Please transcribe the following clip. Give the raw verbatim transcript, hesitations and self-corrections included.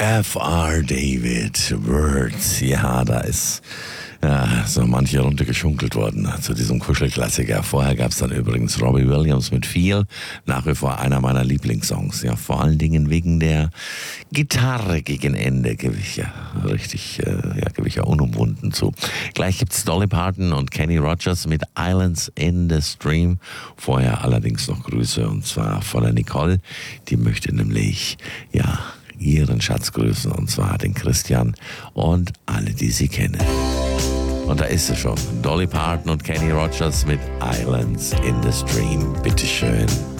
F R. David, Words. Ja, da ist ja, so manche runtergeschunkelt worden zu diesem Kuschelklassiker. Vorher gab es dann übrigens Robbie Williams mit Feel, nach wie vor einer meiner Lieblingssongs. Ja, vor allen Dingen wegen der Gitarre gegen Ende gebe ich ja richtig, äh, ja, gebe ich ja unumwunden zu. Gleich gibt's Dolly Parton und Kenny Rogers mit Islands in the Stream. Vorher allerdings noch Grüße, und zwar von der Nicole. Die möchte nämlich, ja, ihren Schatz grüßen, und zwar den Christian und alle, die sie kennen. Und da ist sie schon, Dolly Parton und Kenny Rogers mit Islands in the Stream. Bitteschön.